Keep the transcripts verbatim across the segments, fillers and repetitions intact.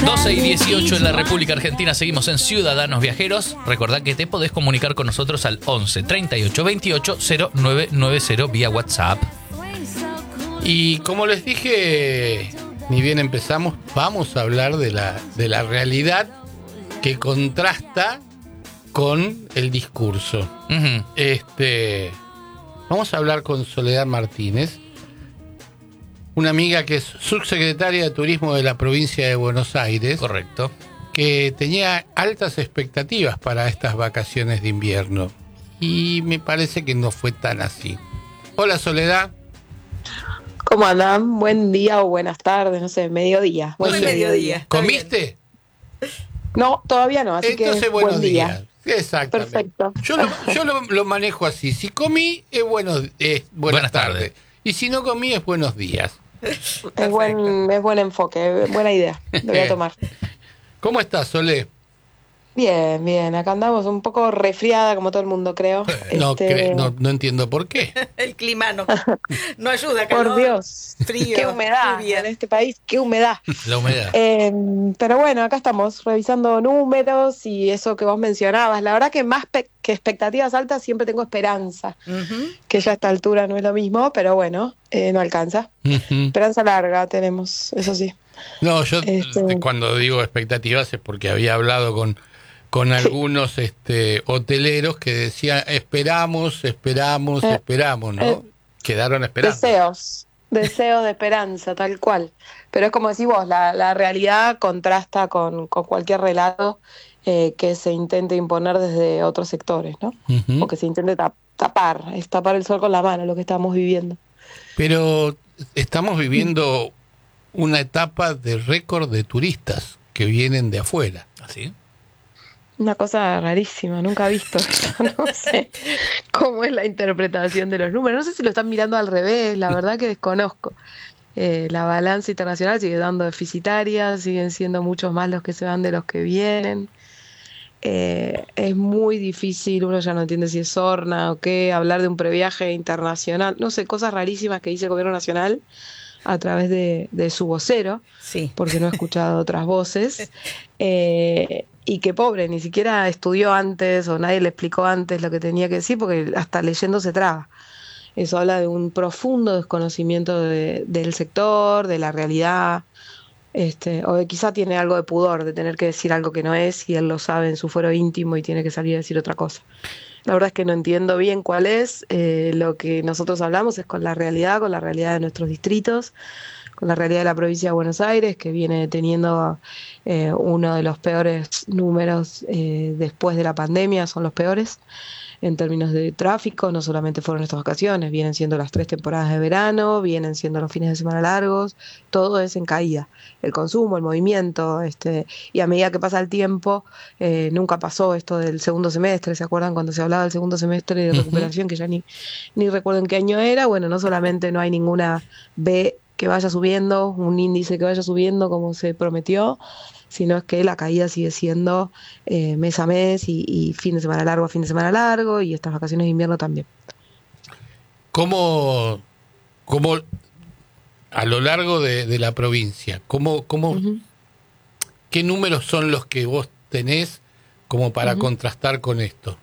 doce y dieciocho en la República Argentina. Seguimos en Ciudadanos Viajeros. Recordá que te podés comunicar con nosotros al once, treinta y ocho, veintiocho, cero nueve nueve cero vía WhatsApp. Y como les dije, ni bien empezamos, vamos a hablar de la, de la realidad que contrasta con el discurso. Uh-huh. Este, vamos a hablar con Soledad Martínez, una amiga que es subsecretaria de Turismo de la provincia de Buenos Aires. Correcto. Que tenía altas expectativas para estas vacaciones de invierno. Y me parece que no fue tan así. Hola, Soledad. ¿Cómo andan? Buen día o buenas tardes, no sé, mediodía. Buen No sé, mediodía. ¿Comiste? No, todavía no, así Entonces, que buenos buen día. días. Exactamente. Perfecto. Yo lo, yo lo, lo manejo así. Si comí, es, bueno, es buenas, Buenas tardes. tardes. Y si no comí, es buenos días. Es buen, es buen enfoque, buena idea. Lo voy a tomar. ¿Cómo estás, Solé? Bien, bien. Acá andamos un poco resfriada, como todo el mundo, creo. No, Este, cre- no, no entiendo por qué. El clima no, no ayuda. Por calor, Dios, frío, qué humedad lluvia. en este país, qué humedad. La humedad. Eh, pero bueno, acá estamos revisando números y eso que vos mencionabas. La verdad que más pe- que expectativas altas siempre tengo esperanza, Ujú. que ya a esta altura no es lo mismo, pero bueno, eh, no alcanza. Ujú. Esperanza larga tenemos, eso sí. No, yo Este- cuando digo expectativas es porque había hablado con, con algunos este, hoteleros que decían esperamos, esperamos, Eh, esperamos, ¿no? eh, Quedaron esperando. Deseos, deseos de esperanza, tal cual. Pero es como decís vos, la, la realidad contrasta con, con cualquier relato eh, que se intente imponer desde otros sectores, ¿no? Ujú. O que se intente tap- tapar, es tapar el sol con la mano lo que estamos viviendo. Pero estamos viviendo una etapa de récord de turistas que vienen de afuera. ¿Así? Una cosa rarísima, nunca he visto esto, no sé cómo es la interpretación de los números, no sé si lo están mirando al revés, la verdad que desconozco. Eh, la balanza internacional sigue dando deficitarias, siguen siendo muchos más los que se van de los que vienen. Eh, es muy difícil, uno ya no entiende si es sorna o qué, hablar de un previaje internacional, no sé, cosas rarísimas que dice el gobierno nacional a través de, de su vocero, Sí. porque no he escuchado otras voces, eh, y que pobre, ni siquiera estudió antes o nadie le explicó antes lo que tenía que decir, porque hasta leyendo se traba. Eso habla de un profundo desconocimiento de- del sector, de la realidad, este, o de quizá tiene algo de pudor de tener que decir algo que no es y él lo sabe en su fuero íntimo y tiene que salir a decir otra cosa. La verdad es que no entiendo bien cuál es. Eh, lo que nosotros hablamos es con la realidad, con la realidad de nuestros distritos, con la realidad de la provincia de Buenos Aires, que viene teniendo eh, uno de los peores números eh, después de la pandemia, son los peores en términos de tráfico. No solamente fueron estas vacaciones, vienen siendo las tres temporadas de verano, vienen siendo los fines de semana largos, todo es en caída. El consumo, el movimiento, este, y a medida que pasa el tiempo, eh, nunca pasó esto del segundo semestre, ¿se acuerdan cuando se hablaba del segundo semestre de Ujú. recuperación, que ya ni, ni recuerdo en qué año era? Bueno, no solamente no hay ninguna B que vaya subiendo, un índice que vaya subiendo como se prometió, sino es que la caída sigue siendo eh, mes a mes y, y fin de semana largo a fin de semana largo y estas vacaciones de invierno también. ¿Cómo, cómo a lo largo de, de la provincia, cómo, cómo, Ujú. qué números son los que vos tenés como para Ujú. contrastar con esto?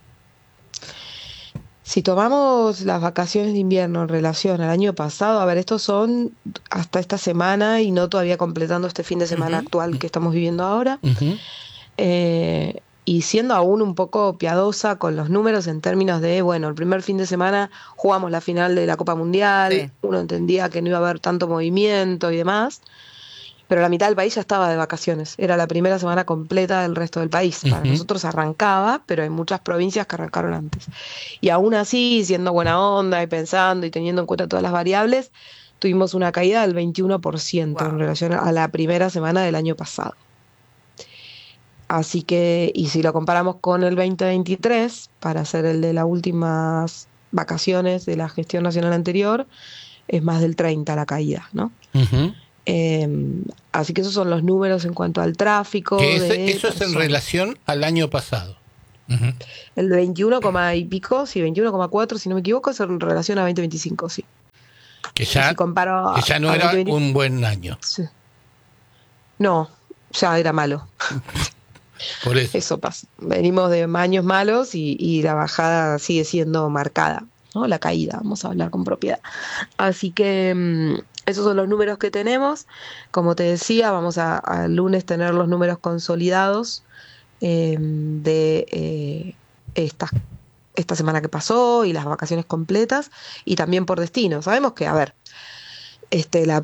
Si tomamos las vacaciones de invierno en relación al año pasado, a ver, estos son hasta esta semana y no todavía completando este fin de semana Ujú. actual que estamos viviendo ahora. Ujú. Eh, y siendo aún un poco piadosa con los números en términos de, bueno, el primer fin de semana jugamos la final de la Copa Mundial, Sí. uno entendía que no iba a haber tanto movimiento y demás, pero la mitad del país ya estaba de vacaciones, era la primera semana completa del resto del país. Para Ujú. nosotros arrancaba, pero hay muchas provincias que arrancaron antes. Y aún así, siendo buena onda y pensando y teniendo en cuenta todas las variables, tuvimos una caída del veintiuno por ciento Wow. en relación a la primera semana del año pasado. Así que, y si lo comparamos con el veinte veintitrés, para hacer el de las últimas vacaciones de la gestión nacional anterior, es más del treinta la caída, ¿no? Ujú. Eh, así que esos son los números en cuanto al tráfico. Que ese- de eso es en personas. relación al año pasado. Ujú. El de veintiuno, y pico, sí, veintiuno coma cuatro, si no me equivoco, es en relación a veinte veinticinco, sí. Que Y ya, si comparo que ya no a era veinte veinte un buen año. sí. No, ya era malo. Por eso. Eso pasa. Venimos de años malos y, y la bajada sigue siendo marcada, ¿no? La caída, vamos a hablar con propiedad. Así que mmm, esos son los números que tenemos. Como te decía, vamos a, a lunes tener los números consolidados eh, de eh, estas, esta semana que pasó y las vacaciones completas, y también por destino. Sabemos que, a ver, este, la